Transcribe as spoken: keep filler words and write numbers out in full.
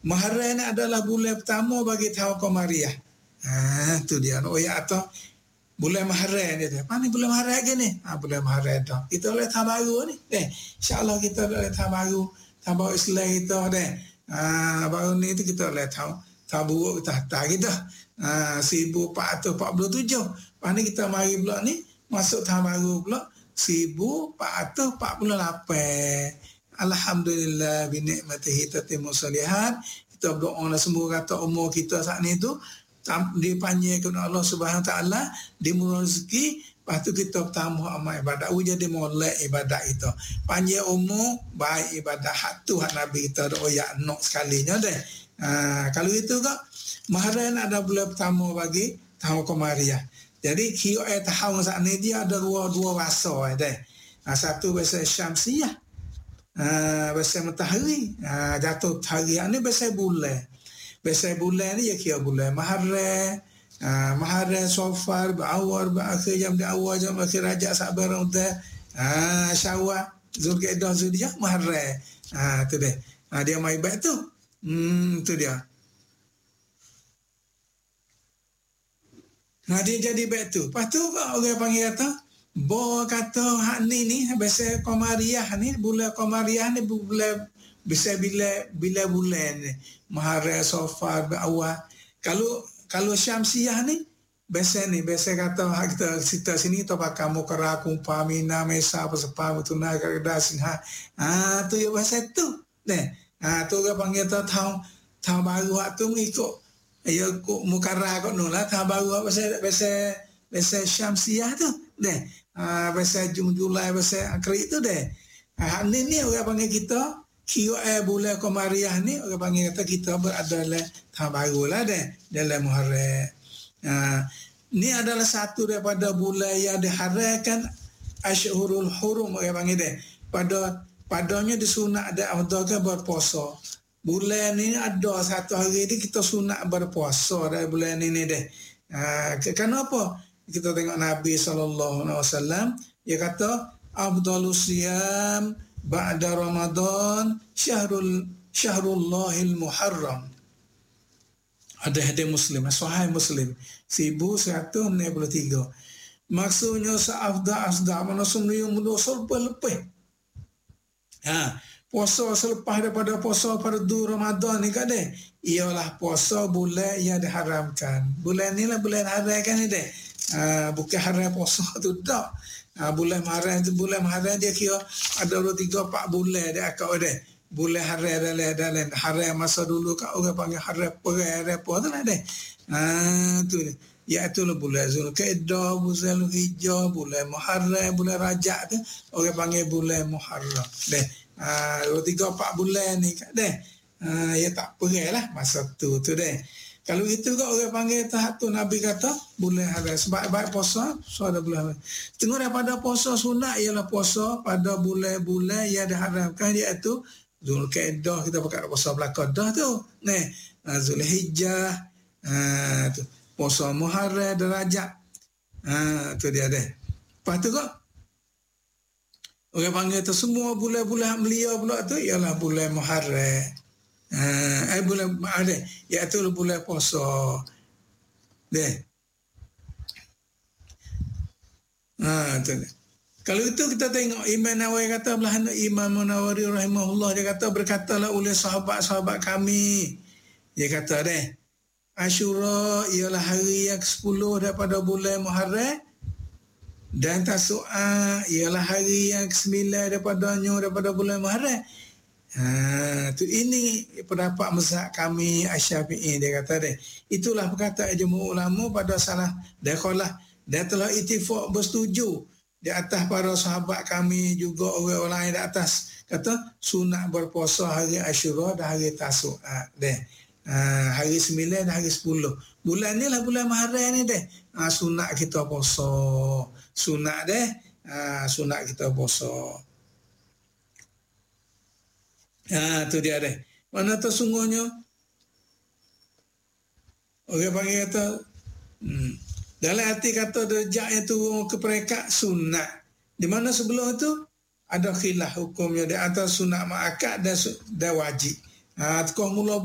Muharram ni adalah bulan pertama bagi tahun Qamariah. Ha, tu dia. Oh ya, atau bulan Muharram dia tu. Mana bulan Muharram ke ni? Ha, bulan Muharram tu. Kita boleh tahun baru ni. Eh, insya-Allah kita boleh tahun baru. Tahun baru Islam kita deh. Ha, baru ni tu kita boleh tahun tahun buruk kita hantar kita. Ha, seribu empat ratus empat puluh tujuh. Lepas ni kita mari pula ni masuk tahun baru pula seribu empat ratus empat puluh lapan. Alhamdulillah bi nikmatihi tatimmu shalihat. Kita berdoa semua kata umur kita saat ni tu dipanjangkan Allah Subhanahu taala, dimurah rezeki, lepas tu kita tambah amal ibadat, jadi molek ibadat itu. Panjang umur, baik ibadat hak tu hak Nabi kita doa ya nok sekalinya deh. Ha, kalau itu kak Muharram ada bulan pertama bagi tahun Qamariah. Jadi kira eh tahun saat ni dia ada dua dua bahasa deh. Ha, satu bahasa Syamsiah. Ha, bahasa matahari. Ha, jatuh hari ni bahasa bulan. Biasa bulan ni ya kira bulan Muharram, uh, Muharram, Safar, Awal, akhir jam di awal jam akhir Rajab, Sabar, Udah, ah Syawal, Zulkaidah, Zulhijjah, Muharram. Ah tu dia. Ah dia mai baik tu. Hmm tu dia. Nah dia jadi baik tu. Lepas tu orang panggil kata, bo kata hak ni ni biasa Qamariah ni, bulan Qamariah ni bulan bisa bila bila bulan ni Muharram, Safar, Awal. Kalau kalau Syamsiah ni biasa ni biasa kata hak kita cerita sini tu pakai Mukara, Kumpa, Mina, Mesa, Pesepa, Mutuna, Karda, Sinha. Ah tu ya bahasa tu. Nah, ah tu orang panggil tu tahun tahun baru hak tu ikut ya kok Mukara kok nolah tahun baru bahasa bahasa bahasa Syamsiah tu. Nah, ah bahasa Julai, bahasa Akhir tu deh. Ah ni ni orang panggil kita kira eh bulan Qamariah ni orang panggil kata kita berada dalam tahun baru lah deh dalam Muharram. Ha, ni adalah satu daripada bulan yang diharamkan Asyhurul Hurum orang panggil deh. Pada padanya disunat ada afdalkan berpuasa. Bulan ni ada satu hari ni kita sunat berpuasa dari bulan ini deh. Ha, kenapa? Kita tengok Nabi sallallahu alaihi wasallam dia kata afdalus siyam ba'da Ramadan syahrul syahrullahil Muharram. Ada hadis Muslim, Sahih Muslim seribu seratus enam puluh tiga. Maksudnya seafdal afdal mana semua mendosa lebih. Ha, puasa selepas daripada puasa fardu Ramadan ni kan deh. Ialah puasa bulan yang diharamkan. Bulan ni lah bulan haram kan ni deh. Ha, bukan haram puasa tu dak. Ha, bulan Muharram tu bulan Muharram dia kira ada dua tiga empat bulan dia akak ada. Bulan haram dalam dalam haram masa dulu kat orang panggil haram perang apa tu lah deh. Ha tu dia. Iaitu bulan Zulkaidah, bulan Zulhijjah, bulan Muharram, bulan Rajab tu orang panggil bulan Muharram. Deh. Ha dua tiga empat bulan ni kat deh. Ha ya tak perang lah masa tu tu deh. Kalau itu kan orang panggil tahap tu Nabi kata bulan haram sebab baik puasa so ada bulan haram. Tengok daripada puasa sunat ialah puasa pada bulan-bulan yang diharamkan iaitu Zulkaidah kita pakai puasa belaka dah tu. Nah, Zulhijjah ah tu puasa Muharram dan Rajab. Ah tu dia dah. Lepas tu kok orang panggil tu semua bulan-bulan belia pula tu ialah bulan Muharram. Uh, eh bulan ada iaitu bulan puasa deh. Ha tu. Kalau itu kita tengok Imam Nawawi kata belah Imam Nawawi rahimahullah dia kata berkatalah oleh sahabat-sahabat kami. Dia kata deh Asyura ialah hari yang kesepuluh daripada bulan Muharram dan Tasu'a ialah hari yang kesembilan daripadanya daripada bulan Muharram. Ha, tu ini pendapat mazhab kami Asy-Syafi'i dia kata deh. Itulah perkataan jumhur ulama pada salah dakhalah dan telah ittifaq bersetuju di atas para sahabat kami juga orang lain di atas kata sunat berpuasa hari Asyura dan hari Tasu'a deh. Ha, hari sembilan dan hari sepuluh. Bulan ni lah bulan Muharram ni deh. Ha, sunat kita puasa. Sunat deh. Ha, sunat kita puasa. Ha tu dia deh. Mana tu sungguhnya orang panggil kata hmm, dalam hati kata derajat yang turun ke peringkat sunat. Di mana sebelum tu ada khilaf hukumnya di antara sunat muakkad dan dan wajib. Ha tu mula